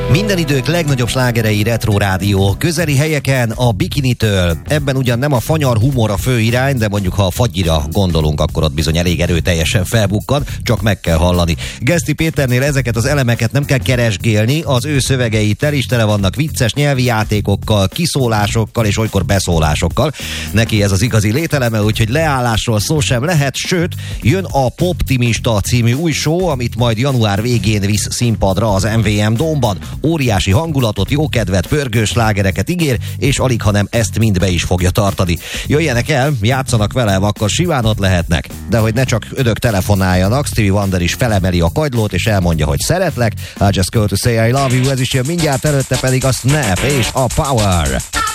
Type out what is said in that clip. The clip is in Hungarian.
Minden idők legnagyobb slágerei Retro Rádió. Közeli helyeken a bikinitől. Ebben ugyan nem a fanyar humor a fő irány, de mondjuk ha a fagyira gondolunk, akkor ott bizony elég erőteljesen felbukkan, csak meg kell hallani. Geszti Péternél ezeket az elemeket nem kell keresgélni, az ő szövegei is tele vannak vicces nyelvi játékokkal, kiszólásokkal és olykor beszólásokkal. Neki ez az igazi lételeme, úgyhogy leállásról szó sem lehet, sőt, jön a Poptimista című új show, amit majd január végén visz színpadra az MVM Dómban. Óriási hangulatot, jókedvet, pörgős slágereket ígér, és alig, hanem ezt mind be is fogja tartani. Jöjjenek el, játszanak vele, akkor simán ott lehetnek. De hogy ne csak ödök telefonáljanak, Stevie Wonder is felemeli a kagylót, és elmondja, hogy szeretlek. I just go to say I love you, ez is jön mindjárt, előtte pedig a Snap és a Power.